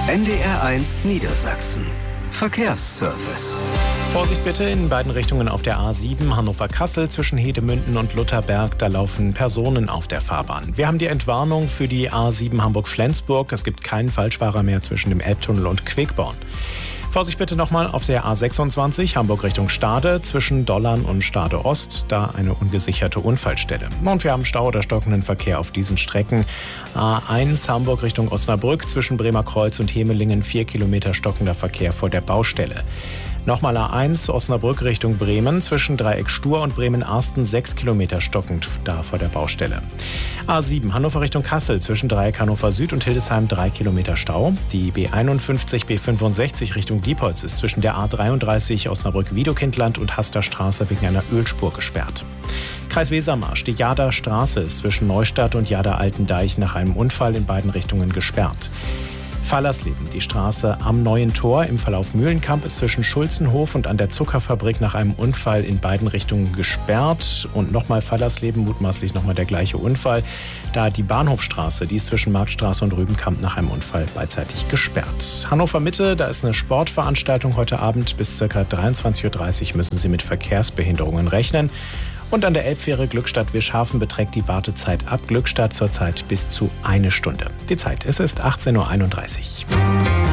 NDR1 Niedersachsen. Verkehrsservice. Vorsicht bitte in beiden Richtungen auf der A7 Hannover-Kassel zwischen Hedemünden und Lutherberg. Da laufen Personen auf der Fahrbahn. Wir haben die Entwarnung für die A7 Hamburg-Flensburg. Es gibt keinen Falschfahrer mehr zwischen dem Elbtunnel und Quickborn. Vorsicht bitte nochmal auf der A26 Hamburg Richtung Stade zwischen Dollern und Stade Ost. Da eine ungesicherte Unfallstelle. Und wir haben Stau oder stockenden Verkehr auf diesen Strecken. A1 Hamburg Richtung Osnabrück zwischen Bremer Kreuz und Hemelingen 4 Kilometer stockender Verkehr vor der Baustelle. Nochmal A1 Osnabrück Richtung Bremen zwischen Dreieck Stur und Bremen-Arsten 6 Kilometer stockend da vor der Baustelle. A7 Hannover Richtung Kassel zwischen Dreieck Hannover Süd und Hildesheim 3 Kilometer Stau. Die B51 B65 Richtung Diepholz ist zwischen der A33 Osnabrück-Wiedokindland und Hasterstraße wegen einer Ölspur gesperrt. Kreis Wesermarsch, die Jahder Straße ist zwischen Neustadt und Jahder-Altendeich nach einem Unfall in beiden Richtungen gesperrt. Fallersleben, die Straße am Neuen Tor im Verlauf Mühlenkamp ist zwischen Schulzenhof und an der Zuckerfabrik nach einem Unfall in beiden Richtungen gesperrt. Und nochmal Fallersleben, mutmaßlich nochmal der gleiche Unfall. Da die Bahnhofstraße, die ist zwischen Marktstraße und Rübenkamp nach einem Unfall beidseitig gesperrt. Hannover Mitte, da ist eine Sportveranstaltung heute Abend. Bis ca. 23.30 Uhr müssen Sie mit Verkehrsbehinderungen rechnen. Und an der Elbfähre Glückstadt-Wischhafen beträgt die Wartezeit ab Glückstadt zurzeit bis zu 1 Stunde. Die Zeit, es ist 18.31 Uhr.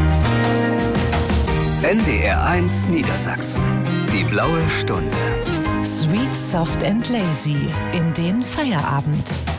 NDR1 Niedersachsen. Die blaue Stunde. Sweet, soft and lazy in den Feierabend.